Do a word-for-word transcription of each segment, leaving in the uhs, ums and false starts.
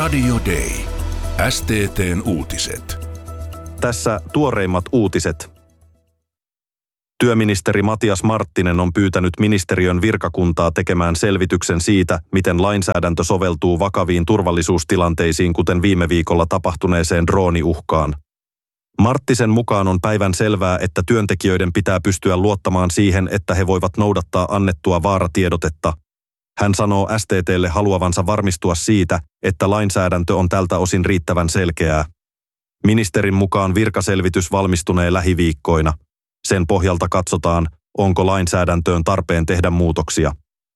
Radio Day. S T T:n uutiset. Tässä tuoreimmat uutiset. Työministeri Matias Marttinen on pyytänyt ministeriön virkakuntaa tekemään selvityksen siitä, miten lainsäädäntö soveltuu vakaviin turvallisuustilanteisiin, kuten viime viikolla tapahtuneeseen drooniuhkaan. Marttisen mukaan on päivän selvää, että työntekijöiden pitää pystyä luottamaan siihen, että he voivat noudattaa annettua vaaratiedotetta. Hän sanoo S T T:lle haluavansa varmistua siitä, että lainsäädäntö on tältä osin riittävän selkeää. Ministerin mukaan virkaselvitys valmistunee lähiviikkoina. Sen pohjalta katsotaan, onko lainsäädäntöön tarpeen tehdä muutoksia.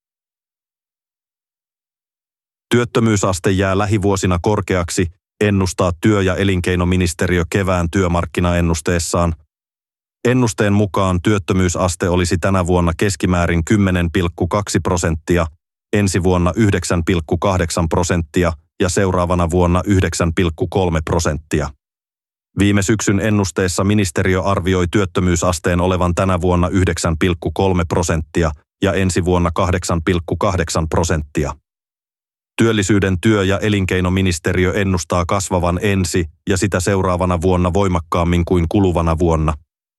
Työttömyysaste jää lähivuosina korkeaksi, ennustaa työ- ja elinkeinoministeriö kevään työmarkkinaennusteessaan. Ennusteen mukaan työttömyysaste olisi tänä vuonna keskimäärin kymmenen pilkku kaksi prosenttia, ensi vuonna yhdeksän pilkku kahdeksan prosenttia ja seuraavana vuonna yhdeksän pilkku kolme prosenttia. Viime syksyn ennusteessa ministeriö arvioi työttömyysasteen olevan tänä vuonna yhdeksän pilkku kolme prosenttia ja ensi vuonna kahdeksan pilkku kahdeksan prosenttia. Työllisyyden työ- ja elinkeinoministeriö ennustaa kasvavan ensi ja sitä seuraavana vuonna voimakkaammin kuin kuluvana vuonna.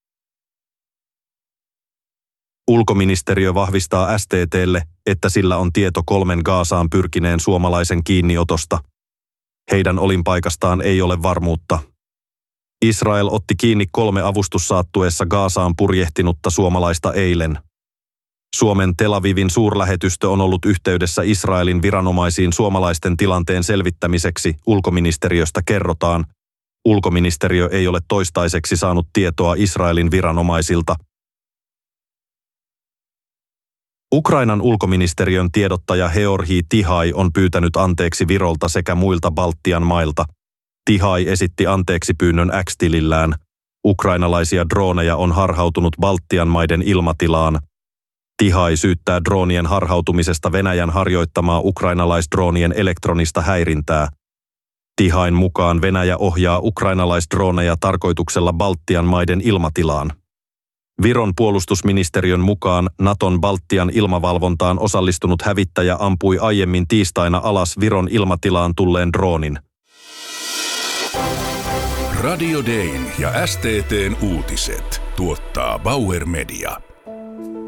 Ulkoministeriö vahvistaa S T T:lle, että sillä on tieto kolmen Gazaan pyrkineen suomalaisen kiinniotosta. Heidän olinpaikastaan ei ole varmuutta. Israel otti kiinni kolme avustussaattueessa Gazaan purjehtinutta suomalaista eilen. Suomen Tel Avivin suurlähetystö on ollut yhteydessä Israelin viranomaisiin suomalaisten tilanteen selvittämiseksi, ulkoministeriöstä kerrotaan. Ulkoministeriö ei ole toistaiseksi saanut tietoa Israelin viranomaisilta. Ukrainan ulkoministeriön tiedottaja Georgi Tihai on pyytänyt anteeksi Virolta sekä muilta Baltian mailta. Tihai esitti anteeksi pyynnön X-tilillään. Ukrainalaisia drooneja on harhautunut Baltian maiden ilmatilaan. Tihai syyttää droonien harhautumisesta Venäjän harjoittamaa ukrainalaisdroonien elektronista häirintää. Tihain mukaan Venäjä ohjaa ukrainalaisdrooneja tarkoituksella Baltian maiden ilmatilaan. Viron puolustusministeriön mukaan Naton Baltian ilmavalvontaan osallistunut hävittäjä ampui aiemmin tiistaina alas Viron ilmatilaan tulleen droonin. Radio Dayn ja S T T:n uutiset tuottaa Bauer Media.